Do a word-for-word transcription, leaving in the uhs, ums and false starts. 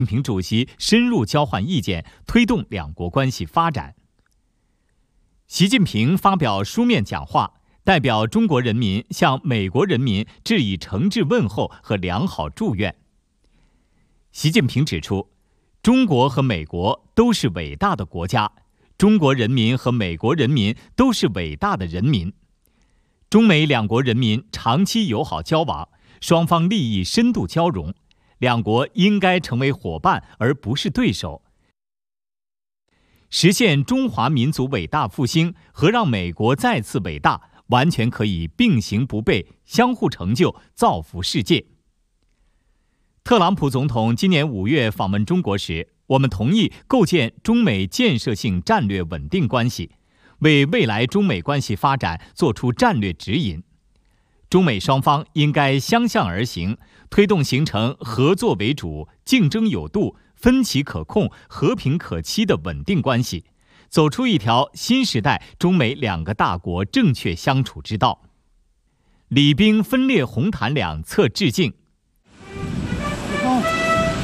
近平主席深入交换意见，推动两国关系发展。习近平发表书面讲话，代表中国人民向美国人民致以诚挚问候和良好祝愿。习近平指出，中国和美国都是伟大的国家，中国人民和美国人民都是伟大的人民。中美两国人民长期友好交往，双方利益深度交融，两国应该成为伙伴而不是对手。实现中华民族伟大复兴和让美国再次伟大，完全可以并行不悖，相互成就，造福世界。特朗普总统今年五月访问中国时，我们同意构建中美建设性战略稳定关系，为未来中美关系发展作出战略指引。中美双方应该相向而行，推动形成合作为主、竞争有度、分歧可控、和平可期的稳定关系，走出一条新时代中美两个大国正确相处之道。礼兵分列红毯两侧致敬。